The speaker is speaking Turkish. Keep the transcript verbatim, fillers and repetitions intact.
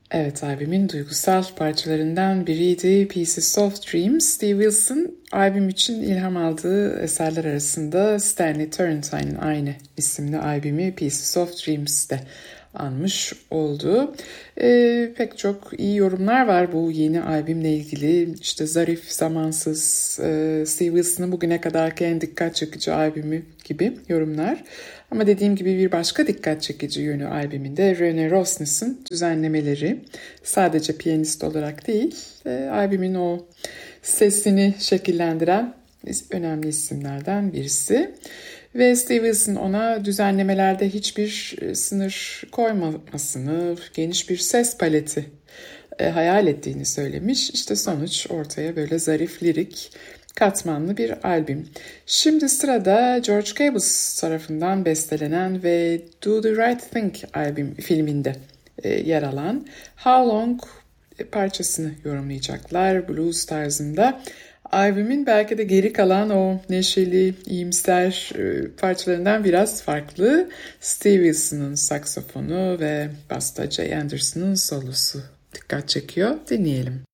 Evet, albümün duygusal parçalarından biriydi Pieces of Dreams. Steve Wilson albüm için ilham aldığı eserler arasında Stanley Turrentine'in aynı isimli albümü Pieces of Dreams'te anmış oldu. Ee, pek çok iyi yorumlar var bu yeni albümle ilgili. İşte zarif, zamansız, e, Steve Wilson'ın bugüne kadarki en dikkat çekici albümü gibi yorumlar. Ama dediğim gibi bir başka dikkat çekici yönü albümünde Rene Rosnes'in düzenlemeleri. Sadece piyanist olarak değil, e, albümün o sesini şekillendiren önemli isimlerden birisi. Ve Steve Wilson ona düzenlemelerde hiçbir sınır koymamasını, geniş bir ses paleti e, hayal ettiğini söylemiş. İşte sonuç ortaya böyle zarif, lirik, katmanlı bir albüm. Şimdi sırada George Gabus tarafından bestelenen ve Do the Right Thing albüm filminde e, yer alan How Long parçasını yorumlayacaklar blues tarzında. Albümün belki de geri kalan o neşeli, iyimser e, parçalarından biraz farklı. Steve Wilson'ın saksofonu ve basta Jay Anderson'ın solosu dikkat çekiyor. Dinleyelim.